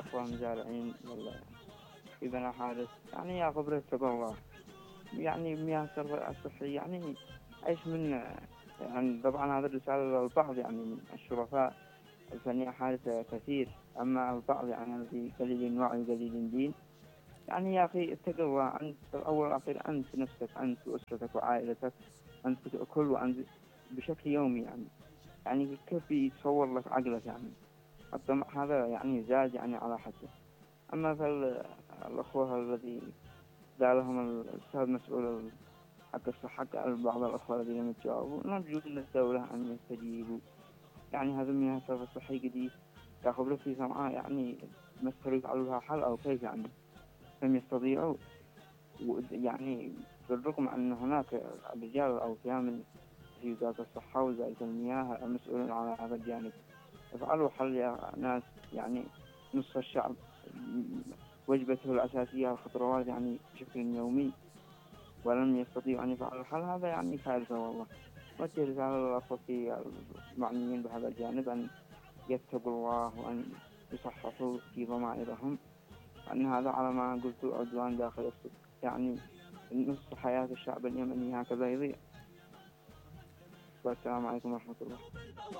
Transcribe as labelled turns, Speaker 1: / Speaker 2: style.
Speaker 1: الأخوة المزارعين ولا في بناء حادث يعني ياخذ رزقه الله. يعني مياه الشرب الصحي يعني ايش من يعني طبعا هذه الرسالة للبعض يعني من الشرفاء الفنية حادثة كثير. أما البعض يعني الذي قليل وعي وقليل دين، يعني يا أخي اتق الله. أنت أول وأخير أنت نفسك، أنت وأسرتك وعائلتك، أنت تأكل وأنت بشكل يومي يعني كيف يتصور لك عقلك يعني؟ الطمع هذا يعني زاد يعني على حده. أما فالأخوة الذي قالهم الأستاذ مسؤول حق الصحة، قال بعض الأخوة الذين لم يتجاوبوا نرجو من الدولة أن يستجيبوا. يعني هذا المياه الصرف الصحي قد تأخذ له في سمعة يعني مستوى يفعلوا لها حل أو كيف يعني لم يستطيعوا. يعني بالرغم أن هناك رجال أو كامل في وزارة الصحة ووزارة المياه المسؤولون على هذا الجانب، افعلوا حل يا ناس. يعني نصف الشعب وجبته الأساسية الخضروات يعني بشكل يومي، ولم يستطيعوا أن يفعلوا الحل هذا يعني كارثة والله. وجه رسالة للأخوة المعنيين بهذا الجانب أن يتقوا الله وأن يصححوا في ضمائرهم، أن هذا على ما قلت عدوان داخل السوق. يعني نصف حياة الشعب اليمني هكذا يضيع. والسلام عليكم ورحمة الله.